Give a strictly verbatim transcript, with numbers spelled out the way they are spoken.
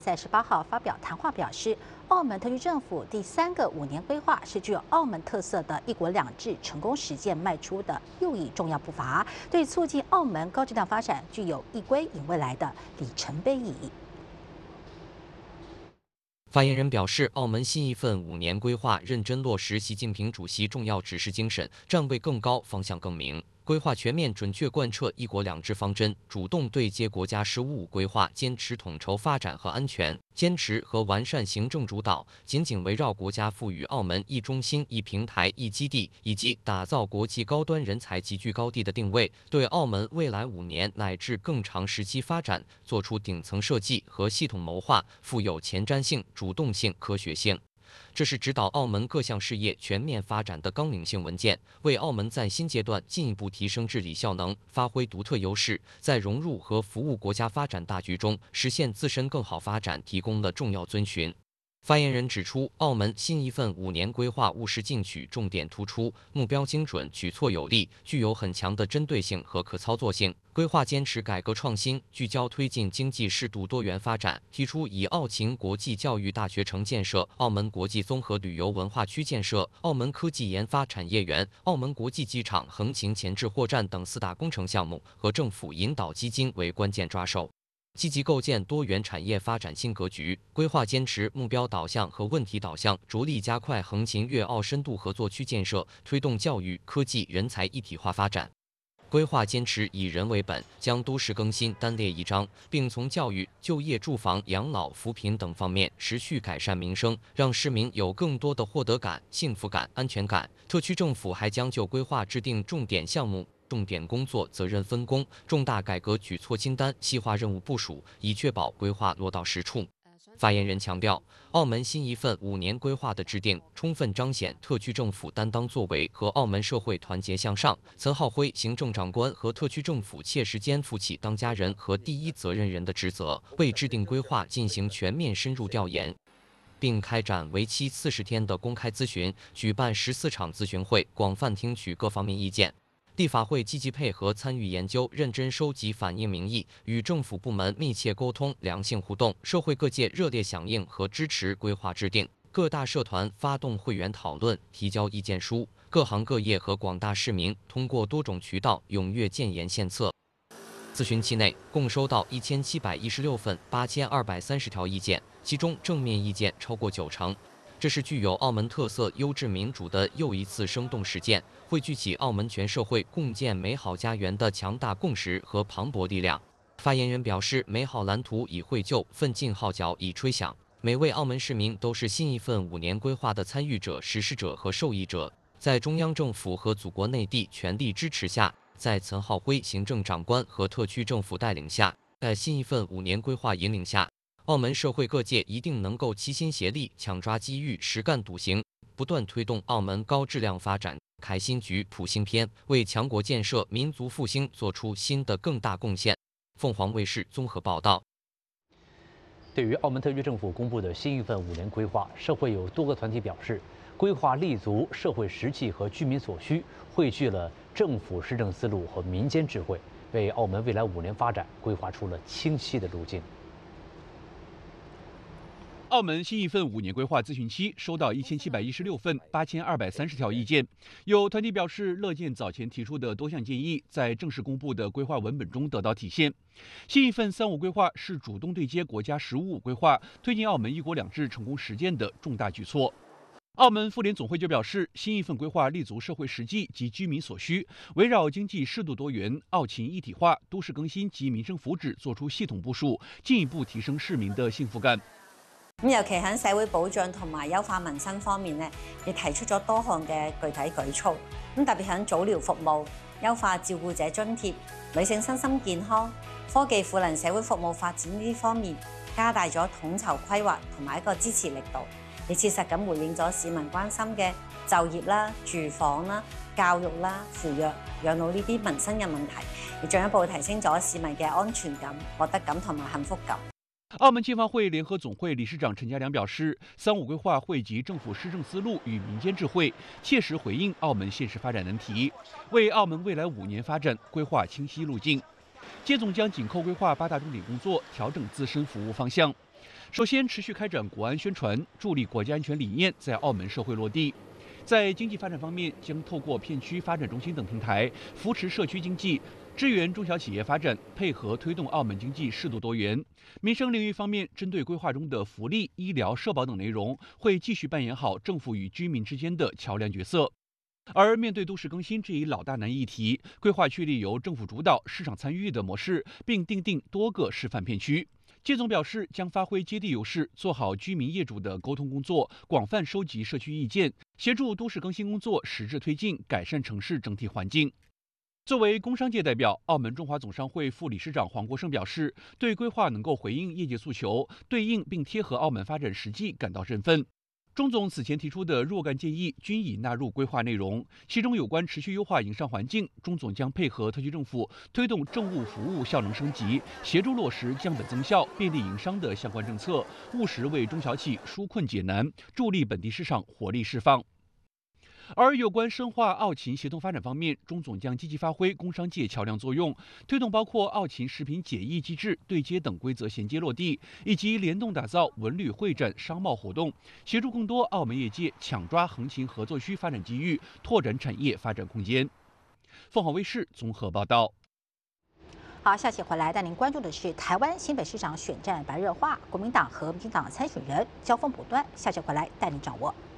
在十八号发表谈话表示，澳门特区政府第三个五年规划是具有澳门特色的一国两制成功实践迈出的又一重要步伐，对促进澳门高质量发展具有一归引未来的里程碑意义。 发言人表示，澳门新一份五年规划认真落实习近平主席重要指示精神，站位更高，方向更明。规划全面准确贯彻一国两制方针，主动对接国家“十五五”规划，坚持统筹发展和安全，坚持和完善行政主导，紧紧围绕国家赋予澳门一中心、一平台、一基地以及打造国际高端人才集聚高地的定位，对澳门未来五年乃至更长时期发展作出顶层设计和系统谋划，富有前瞻性、主动性、科学性。这是指导澳门各项事业全面发展的纲领性文件，为澳门在新阶段进一步提升治理效能、发挥独特优势，在融入和服务国家发展大局中实现自身更好发展提供了重要遵循。发言人指出，澳门新一份五年规划务实进取，重点突出，目标精准，举措有力，具有很强的针对性和可操作性。规划坚持改革创新，聚焦推进经济适度多元发展，提出以澳勤国际教育大学城建设、澳门国际综合旅游文化区建设、澳门科技研发产业园、澳门国际机场横琴前置货站等四大工程项目和政府引导基金为关键抓手。积极构建多元产业发展新格局，规划坚持目标导向和问题导向，着力加快横琴粤澳深度合作区建设，推动教育、科技、人才一体化发展。规划坚持以人为本，将都市更新单列一章，并从教育、就业、住房、养老、扶贫等方面持续改善民生，让市民有更多的获得感、幸福感、安全感。特区政府还将就规划制定重点项目、重点工作责任分工、重大改革举措清单，细化任务部署，以确保规划落到实处。发言人强调，澳门新一份五年规划的制定，充分彰显特区政府担当作为和澳门社会团结向上。岑浩辉行政长官和特区政府切实肩负起当家人和第一责任人的职责，为制定规划进行全面深入调研，并开展为期四十天的公开咨询，举办十四场咨询会，广泛听取各方面意见。立法会积极配合参与研究，认真收集反映民意，与政府部门密切沟通、良性互动，社会各界热烈响应和支持规划制定。各大社团发动会员讨论，提交意见书，各行各业和广大市民通过多种渠道踊跃建言献策。咨询期内，共收到一千七百一十六份八千二百三十条意见，其中正面意见超过九成。这是具有澳门特色、优质民主的又一次生动实践，汇聚起澳门全社会共建美好家园的强大共识和磅礴力量。发言人表示，美好蓝图已绘就，奋进号角已吹响，每位澳门市民都是新一份五年规划的参与者、实施者和受益者。在中央政府和祖国内地全力支持下，在岑浩辉行政长官和特区政府带领下，在新一份五年规划引领下，澳门社会各界一定能够齐心协力，抢抓机遇，实干笃行，不断推动澳门高质量发展，开新局、谱新篇，为强国建设、民族复兴做出新的更大贡献。凤凰卫视综合报道。 对于澳门特区政府公布的新一份五年规划，社会有多个团体表示，规划立足社会实际和居民所需，汇聚了政府施政思路和民间智慧，为澳门未来五年发展规划出了清晰的路径。 澳门新一份五年规划咨询期收到一千七百一十六份八千二百三十条意见，有团体表示乐见早前提出的多项建议在正式公布的规划文本中得到体现。新一份三五规划是主动对接国家“十五五”规划，推进澳门一国两制成功实践的重大举措。澳门妇联总会就表示，新一份规划立足社会实际及居民所需，围绕经济适度多元、澳勤一体化、都市更新及民生福祉作出系統部署，進一步提升市民的幸福感。 咁尤其喺社會保障同埋優化民生方面咧，亦提出咗多項嘅具體舉措。咁特別喺早療服務、優化照顧者津貼、女性身心健康、科技賦能社會服務發展呢啲方面，加大咗統籌規劃同埋一個支持力度，亦切實咁回應咗市民關心嘅就業啦、住房啦、教育啦、扶養、養老呢啲民生嘅問題，亦進一步提升咗市民嘅安全感、獲得感同埋幸福感。 澳门建发会联合总会理事长陈家良表示，三五规划汇集政府施政思路与民间智慧，切实回应澳门现实发展难题，为澳门未来五年发展规划清晰路径。接总将紧扣规划八大重点工作，调整自身服务方向。 首先，持续开展国安宣传，助力国家安全理念在澳门社会落地。在经济发展方面，将透过片区发展中心等平台，扶持社区经济，支援中小企业发展，配合推动澳门经济适度多元。民生领域方面，针对规划中的福利、医疗、社保等内容，会继续扮演好政府与居民之间的桥梁角色。而面对都市更新这一老大难议题，规划确立由政府主导、市场参与的模式，并订定多个示范片区。谢总表示，将发挥接地优势，做好居民业主的沟通工作，广泛收集社区意见，协助都市更新工作实质推进，改善城市整体环境。作为工商界代表，澳门中华总商会副理事长黄国胜表示，对规划能够回应业界诉求，对应并贴合澳门发展实际感到振奋。钟总此前提出的若干建议均已纳入规划内容，其中有关持续优化营商环境，钟总将配合特区政府推动政务服务效能升级，协助落实降本增效、便利营商的相关政策，务实为中小企纾困解难，助力本地市场活力释放。而有关深化澳勤协同发展方面，钟总将积极发挥工商界桥梁作用，推动包括澳勤食品检疫机制对接等规则衔接落地，以及联动打造文旅会展商贸活动，协助更多澳门业界抢抓横琴合作区发展机遇，拓展产业发展空间。凤凰卫视综合报道。 好，下期回来带您关注的是台湾新北市长选战白热化，国民党和民进党参选人交锋不断。下期回来带您掌握。